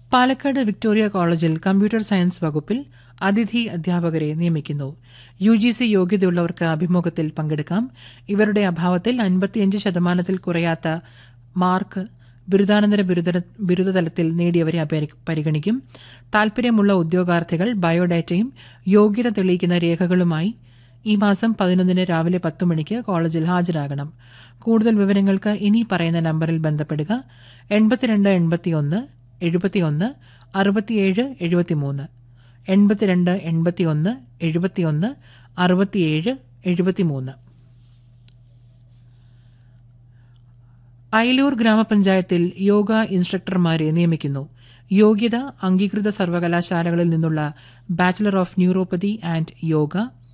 Palakkad Victoria കോളേജിൽ computer science വകുപ്പിൽ അതിഥി അധ്യാപകരെ നിയമിക്കുന്നു. UGC യോഗ്യതയുള്ളവർക്ക് അഭിമുഖത്തിൽ പങ്കെടുക്കാം. ഇവരുടെ അഭാവത്തിൽ 55% കുറയാത്ത മാർക്ക് ബിരുദാനന്തര ബിരുദതലത്തിൽ നേടിയവരെ പരിഗണിക്കും. താൽപര്യമുള്ള ഉദ്യോഗാർത്ഥികൾ ബയോഡാറ്റയും യോഗ്യത തെളിയിക്കുന്ന രേഖകളുമായി ഈ മാസം 11 രാവിലെ 10 മണിക്ക് കോളേജിൽ ഹാജരാകണം. കൂടുതൽ വിവരങ്ങൾക്ക് ഇനി പറയുന്ന നമ്പറിൽ ബന്ധപ്പെടുക: 8281 71 67 73 82 81 71 67 73. അയലൂർ ഗ്രാമപഞ്ചായത്തിൽ യോഗ ഇൻസ്ട്രക്ടർമാരെ നിയമിക്കുന്നു. യോഗ്യത അംഗീകൃത സർവകലാശാലകളിൽ നിന്നുള്ള bachelor of neuropathy and yoga,